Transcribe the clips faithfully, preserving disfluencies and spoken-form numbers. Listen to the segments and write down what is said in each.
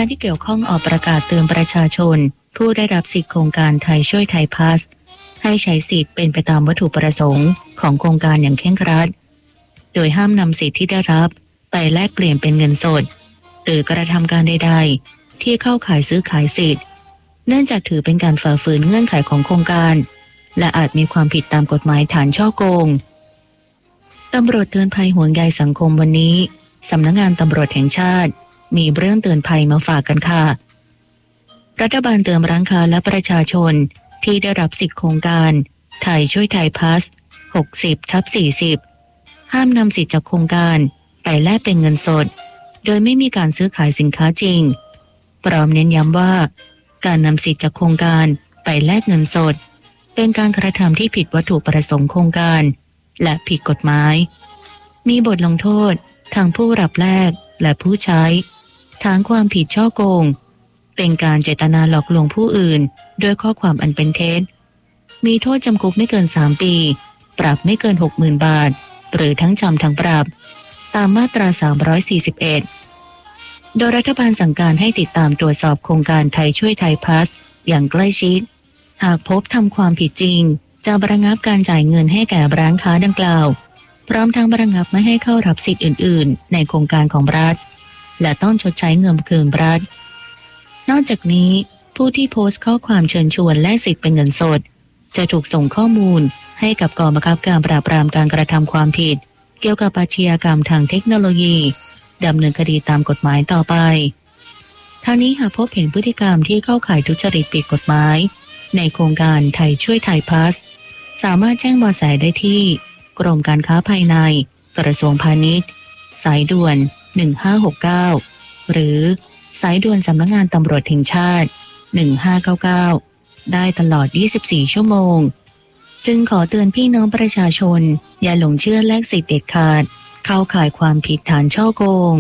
การที่เกี่ยวข้องออกประกาศเตือนประชาชนผู้ได้รับสิทธิโครงการไทยช่วยไทยพาสให้ใช้สิทธิ์เป็นไปตามวัตถุประสงค์ของโครงการอย่างเคร่งครัดโดยห้ามนำสิทธิ์ที่ได้รับไปแลกเปลี่ยนเป็นเงินสดหรือกระทำการใดๆที่เข้าข่ายซื้อขายสิทธิ์เนื่องจากถือเป็นการฝ่าฝืนเงื่อนไขของโครงการและอาจมีความผิดตามกฎหมายฐานฉ้อโกงตำรวจเตือนภัยห่วงใยสังคมวันนี้สำนักงานตำรวจแห่งชาติมีเรื่องเตือนภัยมาฝากกันค่ะรัฐบาลเตือนร้านค้าและประชาชนที่ได้รับสิทธิโครงการไทยช่วยไทยพาส หกสิบทับสี่สิบ ห้ามนำสิทธิจากโครงการไปแลกเป็นเงินสดโดยไม่มีการซื้อขายสินค้าจริงพร้อมเน้นย้ำว่าการนำสิทธิจากโครงการไปแลกเงินสดเป็นการกระทำที่ผิดวัตถุประสงค์โครงการและผิดกฎหมายมีบทลงโทษทั้งผู้รับแลกและผู้ใช้ฐานความผิดฉ้อโกงเป็นการเจตนาหลอกลวงผู้อื่นด้วยข้อความอันเป็นเท็จมีโทษจำคุกไม่เกินสามปีปรับไม่เกิน หกหมื่น บาทหรือทั้งจำทั้งปรับตามมาตราสามร้อยสี่สิบเอ็ดโดยรัฐบาลสั่งการให้ติดตามตรวจสอบโครงการไทยช่วยไทยพาสอย่างใกล้ชิดหากพบทำความผิดจริงจะระงับการจ่ายเงินให้แก่ร้านค้าดังกล่าวพร้อมทั้งระงับไม่ให้เข้ารับสิทธิ์อื่นๆในโครงการของรัฐและต้องชดใช้เงินคืนรัฐนอกจากนี้ผู้ที่โพสต์ข้อความเชิญชวนแลกสิทธิ์เป็นเงินสดจะถูกส่งข้อมูลให้กับกองบังคับการปราบปรามการกระทำความผิดเกี่ยวกับอาชญากรรมทางเทคโนโลยีดำเนินคดีตามกฎหมายต่อไปทั้งนี้หากพบเห็นพฤติกรรมที่เข้าข่ายทุจริตผิดกฎหมายในโครงการไทยช่วยไทยพาสสามารถแจ้งเบาะแสได้ที่กรมการค้าภายในกระทรวงพาณิชย์สายด่วนหนึ่งห้าหกเก้าหรือสายด่วนสำนักงานตำรวจแห่งชาติหนึ่งห้าเก้าเก้าได้ตลอดยี่สิบสี่ชั่วโมงจึงขอเตือนพี่น้องประชาชนอย่าหลงเชื่อแลกสิทธิ์เด็ดขาดเข้าข่ายความผิดฐานฉ้อโกง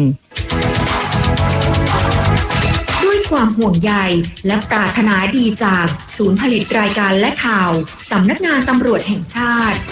ด้วยความห่วงใยและปรารถนาดีจากศูนย์ผลิตรายการและข่าวสำนักงานตำรวจแห่งชาติ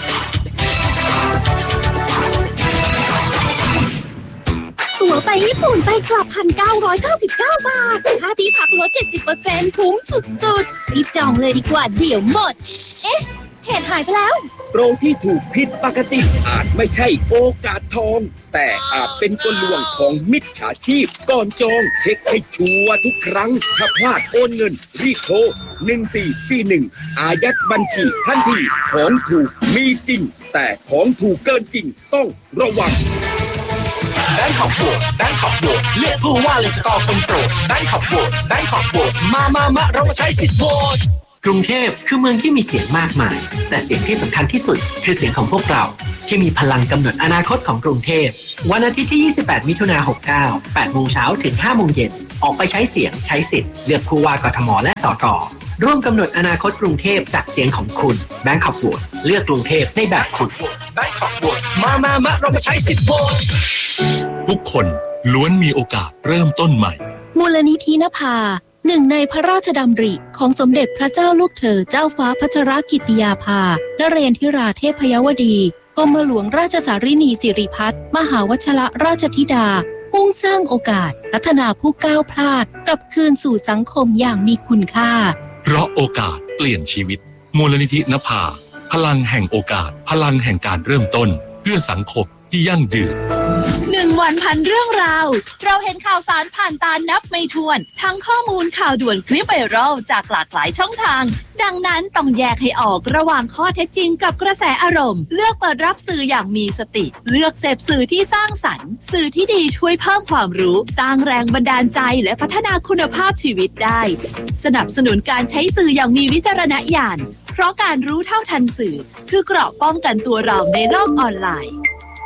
ตั๋วไปญี่ปุ่นไปกลับ หนึ่งพันเก้าร้อยเก้าสิบเก้า บาทค่าที่พักลด เจ็ดสิบเปอร์เซ็นต์ คุ้มสุดๆรีบจองเลยดีกว่าเดี๋ยวหมดเอ๊ะเหตุหายไปแล้วโปรที่ถูกผิดปกติอาจไม่ใช่โอกาสทองแต่อาจเป็นกลลวงของมิจฉาชีพก่อนจองเช็คให้ชัวร์ทุกครั้งถ้าพลาดโอนเงินรีบโทรหนึ่งสี่สี่หนึ่งอายัดบัญชีทันทีของถูกมีจริงแต่ของถูกเกินจริงต้องระวังแบงค์ขับโบดแบงค์ขับโบดเรียกผู้ว่าเลยสตอคนโปรดแบงค์ขับโบดแบงค์ขับโบดมามามาเรามาใช้สิทธิ์โหวตกรุงเทพคือเมืองที่มีเสียงมากมายแต่เสียงที่สำคัญที่สุดคือเสียงของพวกเราที่มีพลังกำหนดอนาคตของกรุงเทพวันอาทิตย์ที่ยี่สิบแปดมิถุนายนหกเก้า แปดโมงเช้าถึงห้าโมงเย็นออกไปใช้เสียงใช้สิทธิ์เลือกผู้ว่ากทมและสกร่วมกำหนดอนาคตกรุงเทพจากเสียงของคุณแบงค์ขับโหวตเลือกกรุงเทพในแบบคุณแบงค์ขับโหวตมามามาเรามาใช้สิทธิ์โหวตทุกคนล้วนมีโอกาสเริ่มต้นใหม่มูลนิธินภาหนึ่งในพระราชดำริของสมเด็จพระเจ้าลูกเธอเจ้าฟ้าพัชรกิติยาภานเรศธิราเทพยวดีกรมหลวงราชสารินีสิริพัฒน์มหาวชิรราชธิดามุ่งสร้างโอกาสพัฒนาผู้ก้าวพลาดกลับคืนสู่สังคมอย่างมีคุณค่าเพราะโอกาสเปลี่ยนชีวิตมูลนิธินภาพลังแห่งโอกาสพลังแห่งการเริ่มต้นเพื่อสังคมที่ยั่งยืนหนึ่งวันพันเรื่องราวเราเห็นข่าวสารผ่านตานับไม่ถ้วนทั้งข้อมูลข่าวด่วนคลิปไวรัลจากหลากหลายช่องทางดังนั้นต้องแยกให้ออกระหว่างข้อเท็จจริงกับกระแสอารมณ์เลือกเปิดรับสื่ออย่างมีสติเลือกเสพสื่อที่สร้างสรรค์สื่อที่ดีช่วยเพิ่มความรู้สร้างแรงบันดาลใจและพัฒนาคุณภาพชีวิตได้สนับสนุนการใช้สื่ออย่างมีวิจารณญาณเพราะการรู้เท่าทันสื่อคือเกราะป้องกันตัวเราในโลกออนไลน์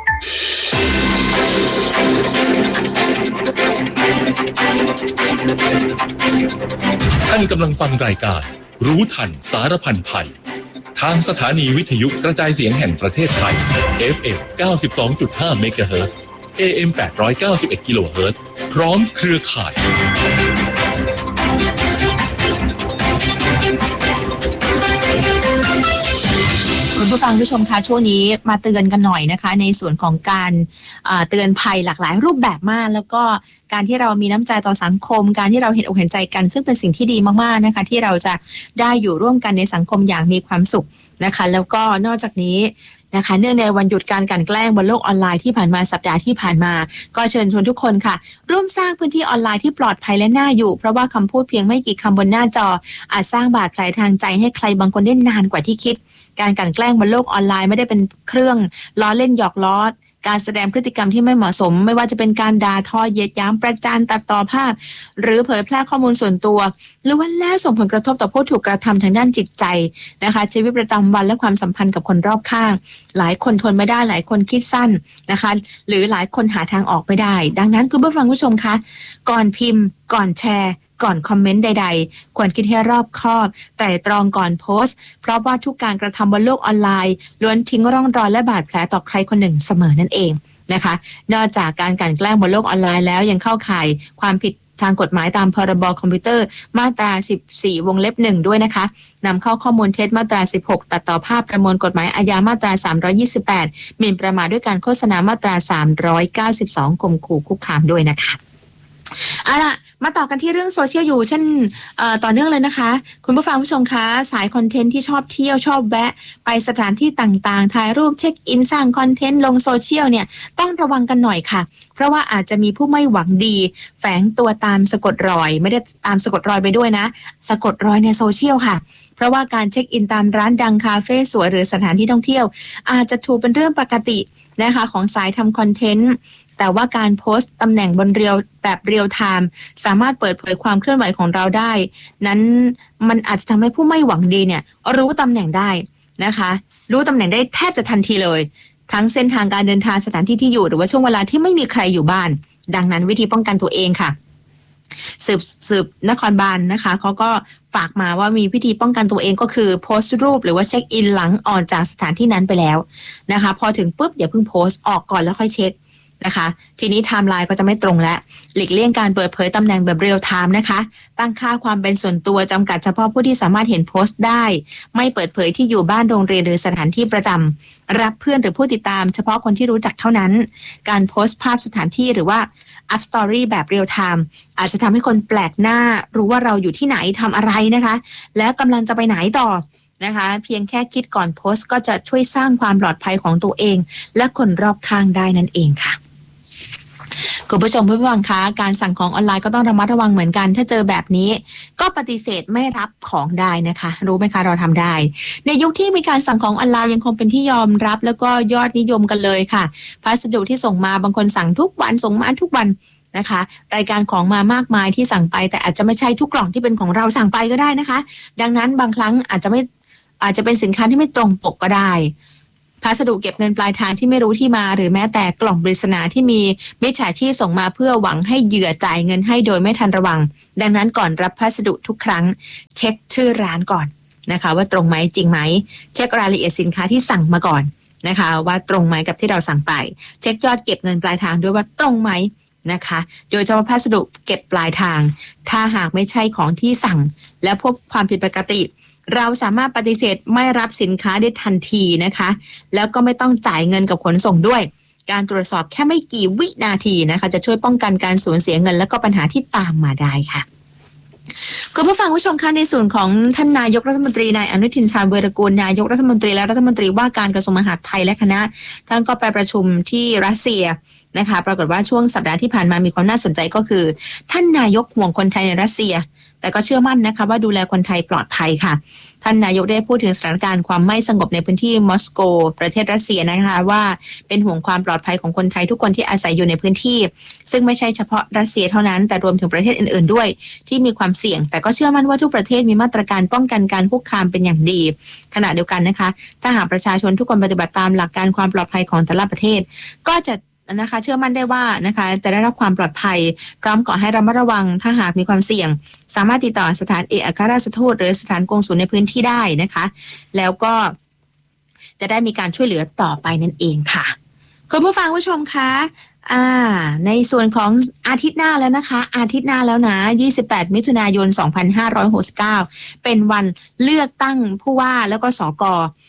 ท่านกำลังฟังรายการรู้ทันสารพันภัยทางสถานีวิทยุกระจายเสียงแห่งประเทศไทย เอฟ เอ็ม เก้าสิบสองจุดห้า เมกะเฮิรตซ์ เอ เอ็ม แปดร้อยเก้าสิบเอ็ด กิโลเฮิรตซ์พร้อมเครือข่ายคุณผู้ฟังผู้ชมคะช่วงนี้มาเตือนกันหน่อยนะคะในส่วนของการเตือนภัยหลากหลายรูปแบบมากแล้วก็การที่เรามีน้ำใจต่อสังคมการที่เราเห็นอกเห็นใจกันซึ่งเป็นสิ่งที่ดีมากๆนะคะที่เราจะได้อยู่ร่วมกันในสังคมอย่างมีความสุขนะคะแล้วก็นอกจากนี้นะคะเนื่องในวันหยุดการกลั่นแกล้งบนโลกออนไลน์ที่ผ่านมาสัปดาห์ที่ผ่านมาก็เชิญชวนทุกคนค่ะร่วมสร้างพื้นที่ออนไลน์ที่ปลอดภัยและน่าอยู่เพราะว่าคำพูดเพียงไม่กี่คำบนหน้าจออาจสร้างบาดแผลทางใจให้ใครบางคนได้นานกว่าที่คิดการกลั่นแกล้งบนโลกออนไลน์ไม่ได้เป็นเครื่องล้อเล่นหยอกล้อการแสดงพฤติกรรมที่ไม่เหมาะสมไม่ว่าจะเป็นการด่าทอเหยียดหยามประจานตัดต่อภาพหรือเผยแพร่ข้อมูลส่วนตัวหรือว่าแล้วส่งผลกระทบต่อผู้ถูกกระทำทางด้านจิตใจนะคะชีวิตประจำวันและความสัมพันธ์กับคนรอบข้างหลายคนทนไม่ได้หลายคนคิดสั้นนะคะหรือหลายคนหาทางออกไม่ได้ดังนั้นคุณผู้ฟังผู้ชมคะก่อนพิมพ์ก่อนแชร์ก่อนคอมเมนต์ใดๆควรคิดให้รอบคอบไตร่ตรองก่อนโพสต์เพราะว่าทุกการกระทำบนโลกออนไลน์ล้วนทิ้งร่องรอยและบาดแผลต่อใครคนหนึ่งเสมอนั่นเองนะคะนอกจากการกลั่นแกล้งบนโลกออนไลน์แล้วยังเข้าข่ายความผิดทางกฎหมายตามพรบคอมพิวเตอร์มาตราสิบสี่วงเล็บหนึ่งด้วยนะคะนำเข้าข้อมูลเท็จมาตราสิบหกตัดต่อภาพประมวลกฎหมายอาญามาตราสามร้อยยี่สิบแปดหมิ่นประมาทด้วยการโฆษณามาตราสามร้อยเก้าสิบสองข่มขู่คุกคามด้วยนะคะเอาล่ะมาต่อกันที่เรื่องโซเชียลอยู่เช่นต่อเนื่องเลยนะคะคุณผู้ฟังผู้ชมคะสายคอนเทนต์ที่ชอบเที่ยวชอบแวะไปสถานที่ต่างๆถ่ายรูปเช็คอินสร้างคอนเทนต์ลงโซเชียลเนี่ยต้องระวังกันหน่อยค่ะเพราะว่าอาจจะมีผู้ไม่หวังดีแฝงตัวตามสะกดรอยไม่ได้ตามสะกดรอยไปด้วยนะสะกดรอยในโซเชียลค่ะเพราะว่าการเช็คอินตามร้านดังคาเฟ่สวยหรือสถานที่ท่องเที่ยวอาจจะถูกเป็นเรื่องปกตินะคะของสายทำคอนเทนต์แต่ว่าการโพสต์ตำแหน่งบนเรียวแบบเรียลไทม์สามารถเปิดเผยความเคลื่อนไหวของเราได้นั้นมันอาจจะทำให้ผู้ไม่หวังดีเนี่ยรู้ตำแหน่งได้นะคะรู้ตำแหน่งได้แทบจะทันทีเลยทั้งเส้นทางการเดินทางสถานที่ที่อยู่หรือว่าช่วงเวลาที่ไม่มีใครอยู่บ้านดังนั้นวิธีป้องกันตัวเองค่ะสืบสืบนครบาล นะคะเขาก็ฝากมาว่ามีวิธีป้องกันตัวเองก็คือโพสต์รูปหรือว่าเช็คอินหลังออกจากสถานที่นั้นไปแล้วนะคะพอถึงปุ๊บอย่าเพิ่งโพสต์ออกก่อนแล้วค่อยเช็คนะคะทีนี้ไทม์ไลน์ก็จะไม่ตรงแล้วหลีกเลี่ยงการเปิดเผยตำแหน่งแบบเรียลไทม์นะคะตั้งค่าความเป็นส่วนตัวจำกัดเฉพาะผู้ที่สามารถเห็นโพสต์ได้ไม่เปิดเผยที่อยู่บ้านโรงเรียนหรือสถานที่ประจำรับเพื่อนหรือผู้ติดตามเฉพาะคนที่รู้จักเท่านั้นการโพสต์ภาพสถานที่หรือว่าอัพสตอรี่แบบเรียลไทม์อาจจะทำให้คนแปลกหน้ารู้ว่าเราอยู่ที่ไหนทำอะไรนะคะแล้วกำลังจะไปไหนต่อนะคะเพียงแค่คิดก่อนโพสต์ก็จะช่วยสร้างความปลอดภัยของตัวเองและคนรอบข้างได้นั่นเองค่ะคุณผู้ชมผู้ฟังคะการสั่งของออนไลน์ก็ต้องระมัดระวังเหมือนกันถ้าเจอแบบนี้ก็ปฏิเสธไม่รับของได้นะคะรู้ไหมคะเราทำได้ในยุคที่มีการสั่งของออนไลน์ยังคงเป็นที่ยอมรับแล้วก็ยอดนิยมกันเลยค่ะพัสดุที่ส่งมาบางคนสั่งทุกวันส่งมาทุกวันนะคะรายการของมามากมายที่สั่งไปแต่อาจจะไม่ใช่ทุกกล่องที่เป็นของเราสั่งไปก็ได้นะคะดังนั้นบางครั้งอาจจะไม่อาจจะเป็นสินค้าที่ไม่ตรงปกก็ได้พัสดุเก็บเงินปลายทางที่ไม่รู้ที่มาหรือแม้แต่กล่องปริศนาที่มีมิจฉาชีพส่งมาเพื่อหวังให้เหยื่อจ่ายเงินให้โดยไม่ทันระวังดังนั้นก่อนรับพัสดุทุกครั้งเช็คชื่อร้านก่อนนะคะว่าตรงไหมจริงไหมเช็ครายละเอียดสินค้าที่สั่งมาก่อนนะคะว่าตรงไหมกับที่เราสั่งไปเช็คยอดเก็บเงินปลายทางด้วยว่าตรงไหมนะคะโดยเฉพาะพัสดุเก็บปลายทางถ้าหากไม่ใช่ของที่สั่งและพบความผิดปกติเราสามารถปฏิเสธไม่รับสินค้าได้ทันทีนะคะแล้วก็ไม่ต้องจ่ายเงินกับขนส่งด้วยการตรวจสอบแค่ไม่กี่วินาทีนะคะจะช่วยป้องกันการสูญเสียเงินและก็ปัญหาที่ตามมาได้ค่ะคุณผู้ฟังผู้ชมคะในส่วนของท่านนายกรัฐมนตรีนายอนุทินชาญวีรกูลนายกรัฐมนตรีและรัฐมนตรีว่าการกระทรวงมหาดไทยและคณะท่านก็ไปประชุมที่รัสเซียนะคะปรากฏว่าช่วงสัปดาห์ที่ผ่านมามีความน่าสนใจก็คือท่านนายกห่วงคนไทยในรัสเซียแต่ก็เชื่อมั่นนะคะว่าดูแลคนไทยปลอดภัยค่ะท่านนายกได้พูดถึงสถานการณ์ความไม่สงบในพื้นที่มอสโกประเทศรัสเซียนะคะว่าเป็นห่วงความปลอดภัยของคนไทยทุกคนที่อาศัยอยู่ในพื้นที่ซึ่งไม่ใช่เฉพาะรัสเซียเท่านั้นแต่รวมถึงประเทศอื่นๆด้วยที่มีความเสี่ยงแต่ก็เชื่อมั่นว่าทุกประเทศมีมาตรการป้องกันการคุกคามเป็นอย่างดีขณะเดียวกันนะคะถ้าหากประชาชนทุกคนปฏิบัติตามหลักการความปลอดภัยของแต่ละประเทศก็จะนะคะเชื่อมั่นได้ว่านะคะจะได้รับความปลอดภัยพร้อมขอให้ระมัดระวังถ้าหากมีความเสี่ยงสามารถติดต่อสถานเอกอัครราชทูตหรือสถานกงสุลในพื้นที่ได้นะคะแล้วก็จะได้มีการช่วยเหลือต่อไปนั่นเองค่ะคุณผู้ฟังผู้ชมคะอ่าในส่วนของอาทิตย์หน้าแล้วนะคะอาทิตย์หน้าแล้วนะยี่สิบแปดมิถุนายนสองพันห้าร้อยหกสิบเก้าเป็นวันเลือกตั้งผู้ว่าแล้วก็สก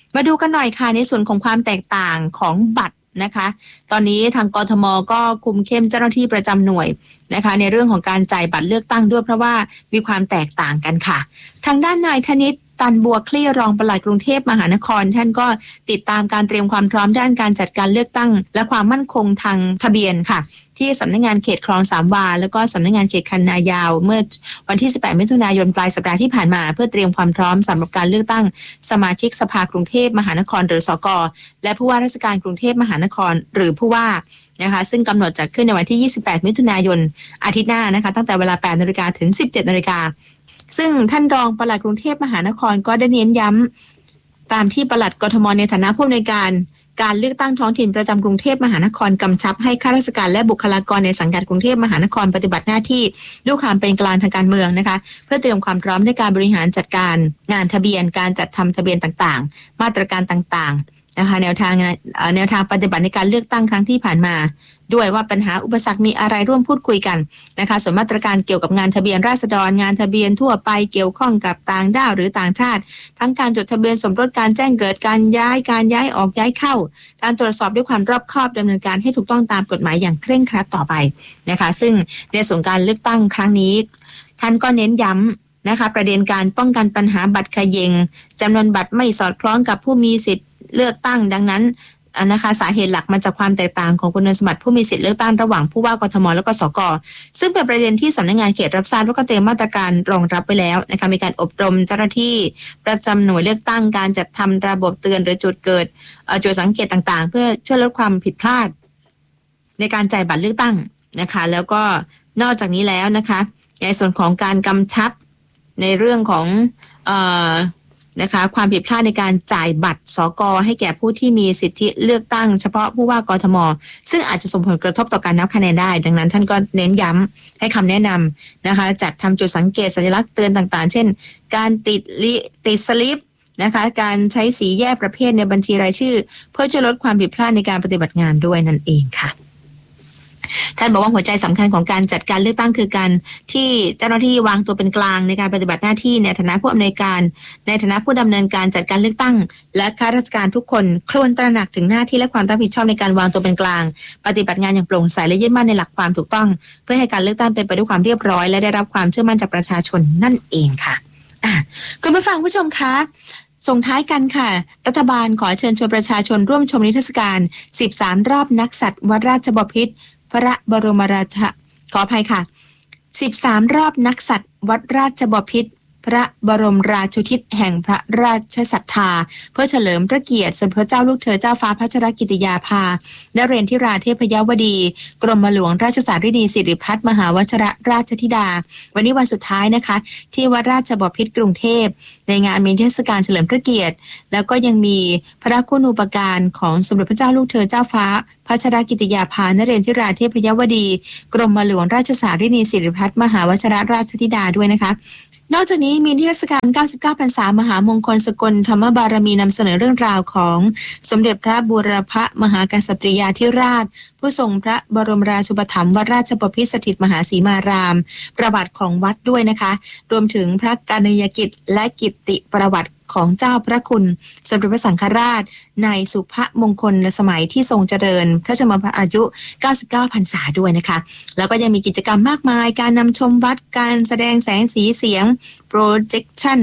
มาดูกันหน่อยค่ะในส่วนของความแตกต่างของบัตรนะคะตอนนี้ทางกทมก็คุมเข้มเจ้าหน้าที่ประจำหน่วยนะคะในเรื่องของการจ่ายบัตรเลือกตั้งด้วยเพราะว่ามีความแตกต่างกันค่ะทางด้านนายธนิตตันบัวคลี่รองปลัดกรุงเทพมหานครท่านก็ติดตามการเตรียมความพร้อมด้านการจัดการเลือกตั้งและความมั่นคงทางทะเบียนค่ะที่สำนักงานเขตคลองสามวาแล้วก็สำนักงานเขตคันนายาวเมื่อวันที่สิบแปดมิถุนายนปลายสัปดาห์ที่ผ่านมาเพื่อเตรียมความพร้อมสำหรับการเลือกตั้งสมาชิกสภากรุงเทพมหานครหรือสกและผู้ว่าราชการกรุงเทพมหานครหรือผู้ว่านะคะซึ่งกำหนดจัดขึ้นในวันที่ยี่สิบแปดมิถุนายนอาทิตย์หน้านะคะตั้งแต่เวลา แปดนาฬิกา ถึง สิบเจ็ดนาฬิกาซึ่งท่านรองปลัดกรุงเทพมหานครก็ได้เน้นย้ำตามที่ปลัดกทมในฐานะผู้อำนวยการการเลือกตั้งท้องถิ่นประจำกรุงเทพมหานครกำชับให้ข้าราชการและบุคลากรในสังกัดกรุงเทพมหานครปฏิบัติหน้าที่ด้วยความเป็นกลางทางการเมืองนะคะเพื่อเตรียมความพร้อมในการบริหารจัดการงานทะเบียนการจัดทำทะเบียนต่างๆมาตรการต่างๆนะคะแนวทางแนวทางปฏิบัติในการเลือกตั้งครั้งที่ผ่านมาด้วยว่าปัญหาอุปสรรคมีอะไรร่วมพูดคุยกันนะคะส่วนมาตรการเกี่ยวกับงานทะเบียนราษฎรงานทะเบียนทั่วไปเกี่ยวข้องกับต่างด้าวหรือต่างชาติทั้งการจดทะเบียนสมรสการแจ้งเกิดการย้ายการย้ายออกย้ายเข้าการตรวจสอบด้วยความรอบคอบดำเนินการให้ถูกต้องตามกฎหมายอย่างเคร่งครัดต่อไปนะคะซึ่งในส่วนการเลือกตั้งครั้งนี้ท่านก็เน้นย้ำนะคะประเด็นการป้องกันปัญหาบัตรเขย่งจำนวนบัตรไม่สอดคล้องกับผู้มีสิทธิ์เลือกตั้งดังนั้นนะคะสาเหตุหลักมาจากความแตกต่างของคุณสมบัติผู้มีสิทธิ์เลือกตั้งระหว่างผู้ว่ากทมแล้วก็สกซึ่งเป็นประเด็นที่สำนักงานเขตรับทราบแล้วก็เตรียมมาตรการรองรับไว้แล้วนะคะมีการอบรมเจ้าหน้าที่ประจำหน่วยเลือกตั้งการจัดทำระบบเตือนหรือจุดเกิดจุดสังเกตต่างๆเพื่อช่วยลดความผิดพลาดในการจ่ายบัตรเลือกตั้งนะคะแล้วก็นอกจากนี้แล้วนะคะในส่วนของการกำชับในเรื่องของเอ่อนะคะความผิดพลาดในการจ่ายบัตรสกให้แก่ผู้ที่มีสิทธิเลือกตั้งเฉพาะผู้ว่ากทมซึ่งอาจจะส่งผลกระทบต่อการนับคะแนนได้ดังนั้นท่านก็เน้นย้ำให้คำแนะนำนะคะจัดทำจุดสังเกตสัญลักษณ์เตือนต่างๆเช่นการติดลิติดสลิปนะคะการใช้สีแยกประเภทในบัญชีรายชื่อเพื่อจะลดความผิดพลาดในการปฏิบัติงานด้วยนั่นเองค่ะท่านบอกว่าหัวใจสำคัญของการจัดการเลือกตั้งคือการที่เจ้าหน้าที่วางตัวเป็นกลางในการปฏิบัติหน้าที่ในฐานะผู้อำนวยการในฐานะผู้ดำเนินการจัดการเลือกตั้งและข้าราชการทุกคนควรตระหนักถึงหน้าที่และความรับผิดชอบในการวางตัวเป็นกลางปฏิบัติงานอย่างโปร่งใสและยึดมั่นในหลักความถูกต้องเพื่อให้การเลือกตั้งเป็นไปด้วยความเรียบร้อยและได้รับความเชื่อมั่นจากประชาชนนั่นเองค่ะอ่ะคุณผู้ฟังผู้ชมคะส่งท้ายกันค่ะรัฐบาลขอเชิญชวนประชาชนร่วมชมนิทรรศการสิบสามรอบนักสัตว์วัดราชบพิตรพระบรมราชขออภัยค่ะสิบสามรอบนักสัตว์วัดราชบพิตรพระบรมราชูทิศแห่งพระราชศรัทธาเพื่อเฉลิมพระเกียรติสมเด็จพระเจ้าลูกเธอเจ้าฟ้าพัชรกิติยาภานเรนทิราเทพยวดีกรมหลวงราชสารีนีสิริพัฒน์มหาวชิรราชธิดาวันนี้วันสุดท้ายนะคะที่วัดราชบพิตรกรุงเทพในงานมีเทศกาลเฉลิมพระเกียรติแล้วก็ยังมีพระคุณูปการของสมเด็จพระเจ้าลูกเธอเจ้าฟ้าพัชรกิติยาภานเรนทิราเทพยวดีกรมหลวงราชสารีนีสิริพัฒน์มหาวชิรราชธิดาด้วยนะคะนอกจากนี้มีนิทรรศการเก้าสิบเก้าพรรษามหามงคลสกลธรรมบารมีนำเสนอเรื่องราวของสมเด็จพระบูรพมหากษัตริยาธิราชผู้ทรงพระบรมราชูปถัมภ์วัดราชบพิตรสถิตมหาสีมารามประวัติของวัดด้วยนะคะรวมถึงพระกรณียกิจและกิตติประวัติของเจ้าพระคุณสมเด็จพระสังฆราชในสุภมงคลสมัยที่ทรงเจริญพระชนมพระอายุเก้าสิบเก้าพรรษาด้วยนะคะแล้วก็ยังมีกิจกรรมมากมายการนำชมวัดการแสดงแสงสีเสียง projection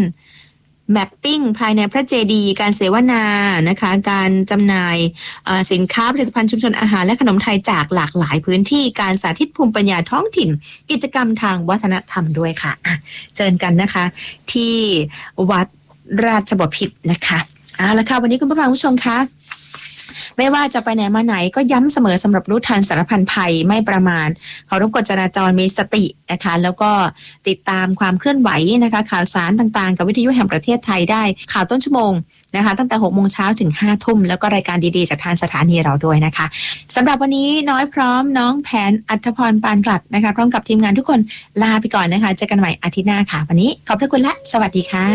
mapping ภายในพระเจดีย์การเสวนานะคะการจำหน่ายสินค้าผลิตภัณฑ์ชุมชนอาหารและขนมไทยจากหลากหลายพื้นที่การสาธิตภูมิปัญญาท้องถิ่นกิจกรรมทางวัฒนธรรมด้วยค่ะอ่ะเชิญกันนะคะที่วัดราชบพิตรนะคะเอาละค่ะวันนี้คุณผู้ฟังผู้ชมคะไม่ว่าจะไปไหนมาไหนก็ย้ำเสมอสำหรับรู้ทันสารพันภัยไม่ประมาทเคารพกฎจราจรมีสตินะคะแล้วก็ติดตามความเคลื่อนไหวนะคะข่าวสารต่างๆกับวิทยุแห่งประเทศไทยได้ข่าวต้นชั่วโมงนะคะตั้งแต่หกโมงเช้าถึงห้าทุ่มแล้วก็รายการดีๆจากทางสถานีเราด้วยนะคะสำหรับวันนี้น้อยพร้อมน้องแผนอัธพรปานกลัดนะคะพร้อมกับทีมงานทุกคนลาไปก่อนนะคะเจอกันใหม่อาทิตย์หน้าค่ะวันนี้ขอบพระคุณและสวัสดีค่ะ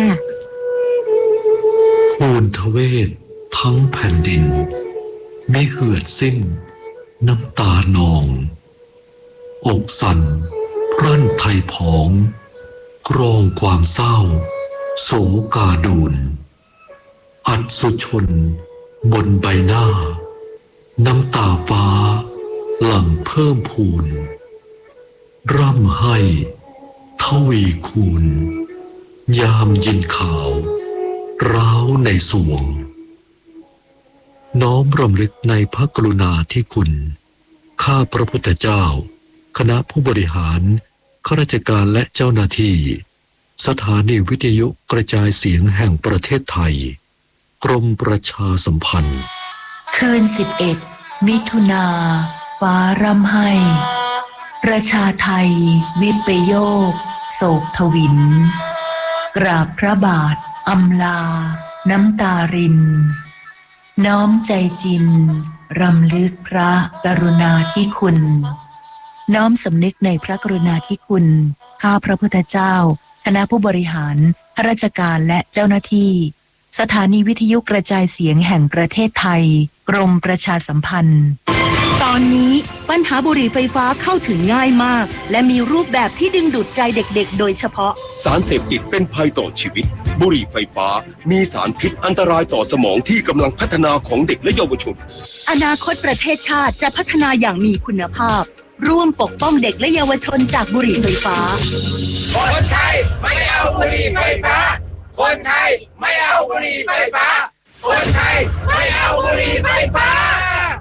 โอนทเวศทั้งแผ่นดินไม่เหือดสิ้นน้ำตานองอกสั่นรั่นไทยผองกรองความเศร้าโศกาดูนอัศชนบนใบหน้าน้ำตาฟ้าหลั่งเพิ่มพูนร่ำให้ทวีคูณยามยินข่าวร้าวในสวงน้อมรำลึกในพระกรุณาธิคุณข้าพระพุทธเจ้าคณะผู้บริหารข้าราชการและเจ้าหน้าที่สถานีวิทยุกระจายเสียงแห่งประเทศไทยกรมประชาสัมพันธ์คืนสิบเอ็ดมิถุนาฟ้าร่ำให้ประชาไทยวิปโยคโศกทวินกราบพระบาทอำลาน้ำตารินน้อมใจจินรำลึกพระกรุณาธิคุณน้อมสำนึกในพระกรุณาธิคุณข้าพระพุทธเจ้าคณะผู้บริหารข้าราชการและเจ้าหน้าที่สถานีวิทยุกระจายเสียงแห่งประเทศไทยกรมประชาสัมพันธ์ตอนนี้ปัญหาบุหรี่ไฟฟ้าเข้าถึงง่ายมากและมีรูปแบบที่ดึงดูดใจเด็กๆโดยเฉพาะสารเสพติดเป็นภัยต่อชีวิตบุหรี่ไฟฟ้ามีสารพิษอันตรายต่อสมองที่กำลังพัฒนาของเด็กและเยาวชนอนาคตประเทศชาติจะพัฒนาอย่างมีคุณภาพร่วมปกป้องเด็กและเยาวชนจากบุหรี่ไฟฟ้าคนไทยไม่เอาบุหรี่ไฟฟ้าคนไทยไม่เอาบุหรี่ไฟฟ้าคนไทยไม่เอาบุหรี่ไฟฟ้า